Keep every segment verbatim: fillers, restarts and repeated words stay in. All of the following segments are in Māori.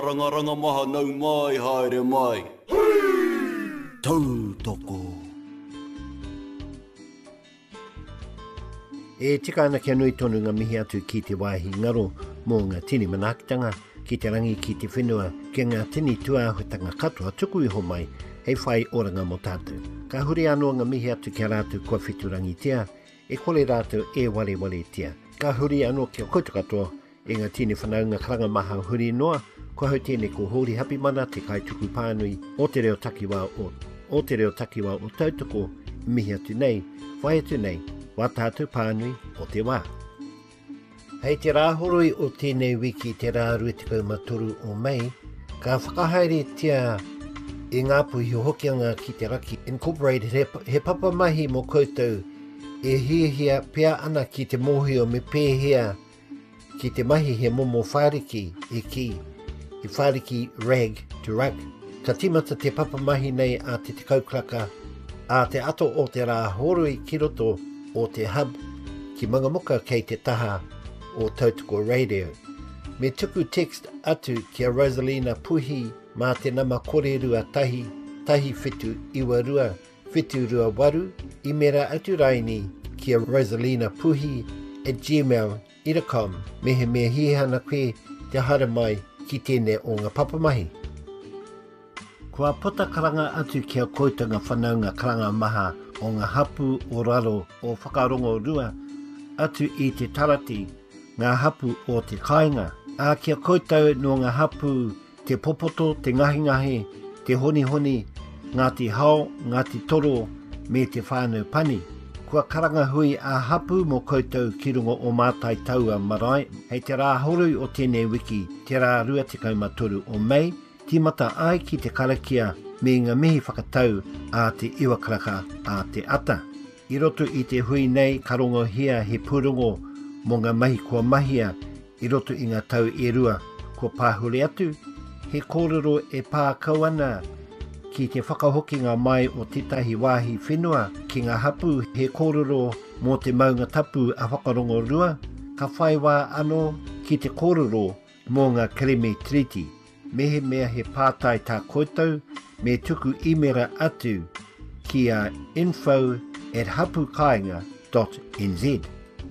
Rangaranga maha nau mai haere mai. Tau toko. E tika ana kia nui tonu ngā mihi atu ki te wāhi ngaro mō ngā tini manakitanga ki te rangi ki te whenua ki ngā tini tuāhutanga katoa tuku iho mai hei whai oranga mo tātou. Ka huri anō ngā mihi atu kia rātou kua whiturangi tia e kore rātou e wale wale tia. Ka huri anō kia koutu katoa e ngā tini whanaunga karanga maha huri noa kua hau tēne ko hori hapi mana te kai tuku pānui o te reo takiwa o, o te reo takiwa o tautoko mihi atu nei, whai atu nei, wā tātou pānui o te wā. Hei te rāhoroi o tēnei wiki te rā ruetikau matoru o Mei, ka whakahaere tia e ngā puhi hokianga ki te raki Incorporated he, he papa mahi mo koutou e hiahia pia ana ki te mōhio me pēhea ki te mahi he momo whāriki e ki, i whāriki rag to rug. Ka timata te papa mahi nei a te te kaukraka a te ato o te rāhoroi ki roto o te hub ki mangamuka kei te taha o Tautoko Radio. Me tuku text atu ki a Rosalina Puhi mā te nama kore rua tahi, tahi whitu iwa rua, whitu rua waru, i mera atu raini ki a Rosalina Puhi at gmail dot com. Mehe mea hihana koe te hara mai ki tēne o ngā papamahi. Kua pota karanga atu ki a koutanga whanaunga karanga maha o ngā hapu o raro o whakarongo rua atu i te tarati ngā hapu o te kāinga. A kia koutou no ngā hapu te popoto, te ngahi-ngahi, te honi-honi, Ngāti Hao, Ngāti Toro, me te whānau pani. Kua karanga hui a hapu mo koutou ki rungo o mātai taua marae. Hei te rā horui o tēnei wiki, te rā rua tekau matoru o Mei, timata ai ki te karakia me ngā mihi whakatau a te iwakaraka a te ata. I roto i te hui nei karongo hia he pūrongo mo ngā mahi kua mahia i roto i ngā tau e rua kua pāhure atu, he kōrero e pā kauana ki te whakahokinga mai o tētahi wāhi whenua ki ngā hapu he kōrero mō te maunga tapu a whakarongo rua, ka whai wā anō ki te kōrero mō ngā Kereme Treaty. Mehe mea he pātai tā koutou me tuku imera atu ki a info at hapukainga dot n z.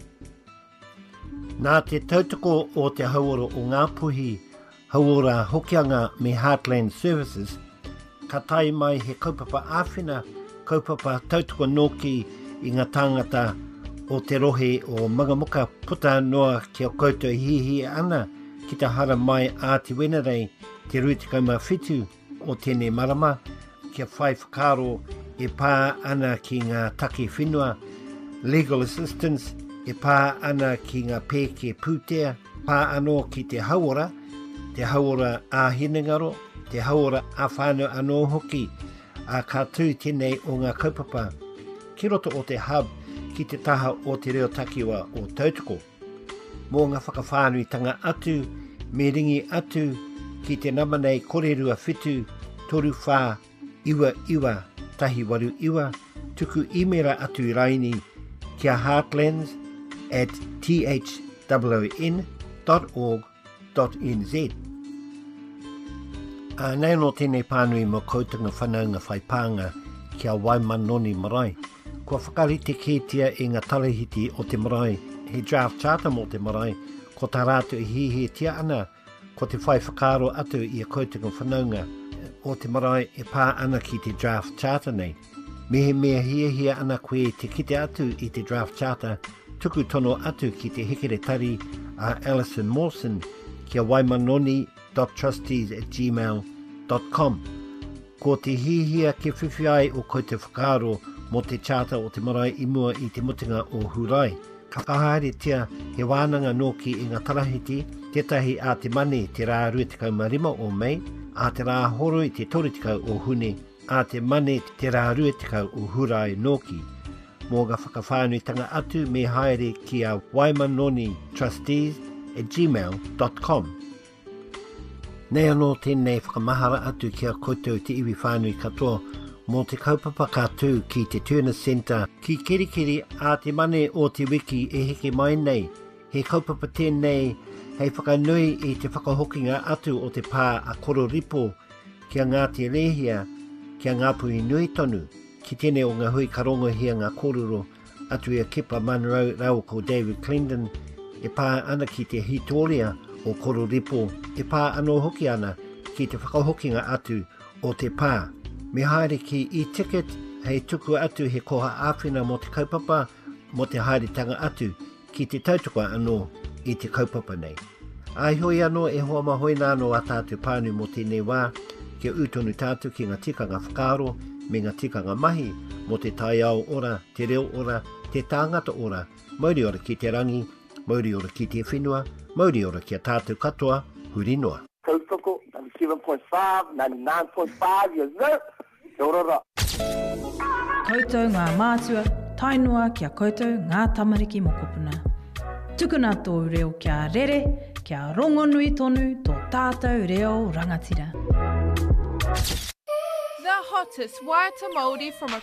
Nā te tautoko o te hauora o ngā puhi hauora hokianga me Heartland Services, ka tai mai he kaupapa āwhina, kaupapa tautoko noki i ngā tāngata o te rohe o Mangamuka puta noa ki o koutou hihi ana ki te hara mai a te wenerei te ruitikauma whitu o tēnei marama, kia whai whakaro e pā ana ki ngā take whenua, legal assistance e pā ana ki ngā pēke pūtea, pā anō ki te hauora, te hauora a hinengaro, te hauora a whānau anō hoki, a kātū tēnei o ngā kaupapa, ki roto o te hub ki te taha o te reo takiwa o Tautoko. Mō ngā whakawhānuitanga atu, me ringi atu, ki te nama nei korerua whitu, toru whā, iwa iwa, tahi waru iwa, tuku imera atu i raini kia heartlands at t h o n dot org dot n z. A nei no tēnei pānui mo koutunga whanaunga whaipānga kia Waimanoni marae. Kua whakarite kētia e ngā talehiti o te marae, he draft charter mo te marae, ko tā rātu i hihi tia ana, ko te whai whakaro atu i a koutunga whanaunga o te marae e pā ana ki te draft charter nei. Mehe mea hia hia ana koe te kite atu i te draft charter, tuku tono atu ki te hekere tari a Alison Mawson kia waimanoni dot trustees at gmail dot com. Ko te hihia ke whiwhiai o koe te whakaro mo te charter o te marae i mua i te mutinga o Hurai. Ka kahaere tia he wānanga noki i ngā tarahiti, tētahi a te mane te rā ruetikau marima o Mei, a te rā horo i te toretikau o Hune, a te mane te rā ruetikau o Hurai noki. Mō ngā whakawhānuitanga atu me haere ki a waimanoni trustees at gmail dot com. Nei anō tēnei whakamahara atu ki a koutou te iwi whānui katoa mō te kaupapa kātū ki te Turner Centre ki Kerikeri a te mane o te wiki e heke mai nei. He kaupapa tēnei hei whakanui i te whakahokinga atu o te pā a kororipo kia ngā te lehia, kia ngā pui nui tonu, ki tene o ngā hui karongo hia ngā kōrero atu ia Kipa Monroe rau ko David Clendon, e pā ana ki te hitoria o kororipo, e pā anō hoki ana ki te whakahokinga atu o te pā. Me haere ki e-ticket, hei tuku atu he koha āwhina mo te kaupapa, mo te haeretanga atu ki te tautoko anō i te kaupapa nei. Ai hoi anō e hoa mahoi nāno a tātou pānu mo tēnei wā, kia utonu tātou ki ngā tikanga whakaaro, me ngā tikanga mahi, mo te tai au ora, te reo ora, te tāngata ora, mauri ora ki te rangi, mauri ora ki te whenua, mauri ora ki a tātou katoa, huri noa. Tautoko, ninety-seven point five, ninety-nine point five, yes, no. Kia ora. Koutou ngā mātua, tainua kia koutou ngā tamariki mokopuna. Tukuna tō reo kia rere, kia rongonui tonu tō tātou reo rangatira. The hottest Waiata Māori from